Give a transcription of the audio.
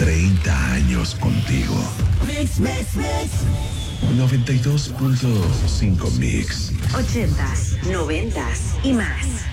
30 años contigo. Mix, mix, mix. 92.5 Mix. 80s, 90s y más.